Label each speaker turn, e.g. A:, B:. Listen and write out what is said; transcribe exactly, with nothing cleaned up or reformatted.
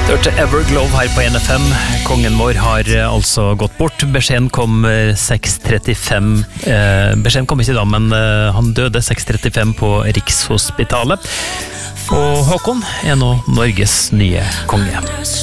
A: Hørte Everglow her på N F M. Kongen vår har altså gått bort. Beskjeden kom seks trettifem. Eh, beskjeden kom ikke da, men eh, han døde seks trettifem på Rikshospitalet. Og Håkon er nå Norges nye konge.